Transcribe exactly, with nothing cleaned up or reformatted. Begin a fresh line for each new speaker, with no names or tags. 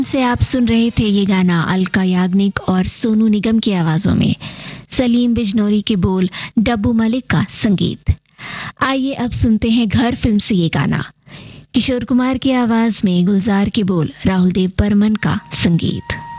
से आप सुन रहे थे ये गाना अलका याग्निक और सोनू निगम की आवाजों में, सलीम बिजनौरी के बोल, डब्बू मलिक का संगीत। आइए अब सुनते हैं घर फिल्म से ये गाना, किशोर कुमार की आवाज में, गुलजार के बोल, राहुल देव बर्मन का संगीत।